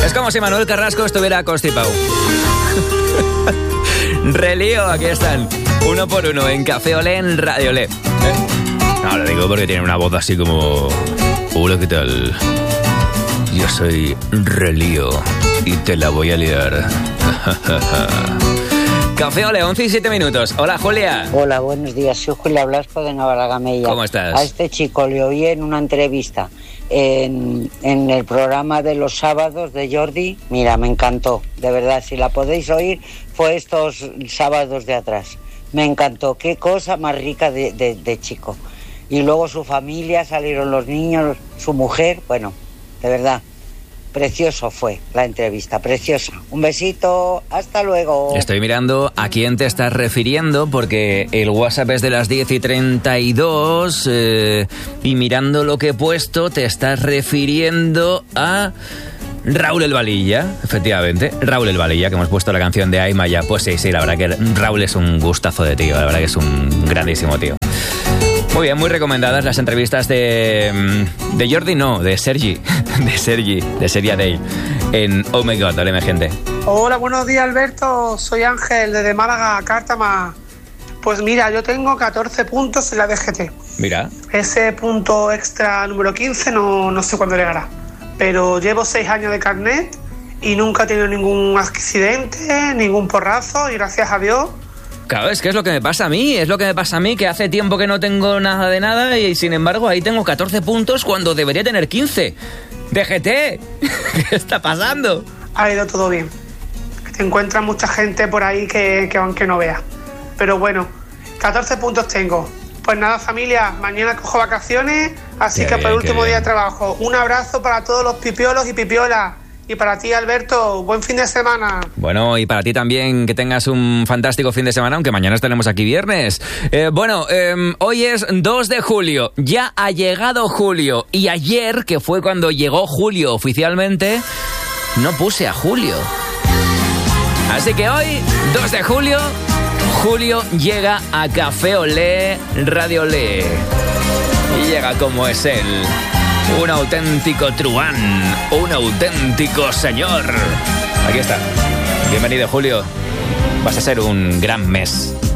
Es como si Manuel Carrasco estuviera constipado. Relío, aquí están. Uno por uno en Café Olé en Radio Olé. No, lo digo porque tiene una voz así como... Hola, ¿qué tal? Yo soy Relío y te la voy a liar. Café Olé, 11 y 7 minutos. Hola, Julia. Hola, buenos días. Soy Julia Blasco de Navalagamella. ¿Cómo estás? A este chico le oí en una entrevista en el programa de los sábados de Jordi. Mira, me encantó. De verdad, si la podéis oír, fue estos sábados de atrás. Me encantó. Qué cosa más rica de chico. Y luego su familia, salieron los niños, su mujer. Bueno, de verdad. Precioso fue la entrevista, preciosa. Un besito, hasta luego. Estoy mirando a quién te estás refiriendo porque el WhatsApp es de las 10:32 y mirando lo que he puesto te estás refiriendo a Raúl El Valilla, efectivamente. Raúl El Valilla, que hemos puesto la canción de Aymaya. Pues sí, la verdad que Raúl es un gustazo de tío, la verdad que es un grandísimo tío. Muy bien, muy recomendadas las entrevistas de Jordi, no, de Sergi, de Seria Day, en Oh My God, dale, gente. Hola, buenos días, Alberto, soy Ángel, desde Málaga, Cártama. Pues mira, yo tengo 14 puntos en la DGT. Mira. Ese punto extra número 15 no sé cuándo llegará, pero llevo 6 años de carnet y nunca he tenido ningún accidente, ningún porrazo y gracias a Dios. Claro, es que es lo que me pasa a mí, que hace tiempo que no tengo nada de nada y sin embargo ahí tengo 14 puntos cuando debería tener 15. DGT, ¿qué está pasando? Ha ido todo bien. Te encuentras mucha gente por ahí que aunque no veas. Pero bueno, 14 puntos tengo. Pues nada, familia, mañana cojo vacaciones, así que por el último día de trabajo. Un abrazo para todos los pipiolos y pipiolas. Y para ti, Alberto, buen fin de semana. Bueno, y para ti también, que tengas un fantástico fin de semana, aunque mañana estaremos aquí viernes. Hoy es 2 de julio, ya ha llegado julio. Y ayer, que fue cuando llegó julio oficialmente, no puse a Julio. Así que hoy, 2 de julio, Julio llega a Café Olé, Radio Olé. Y llega como es él. Un auténtico truán, un auténtico señor. Aquí está. Bienvenido, Julio. Vas a ser un gran mes.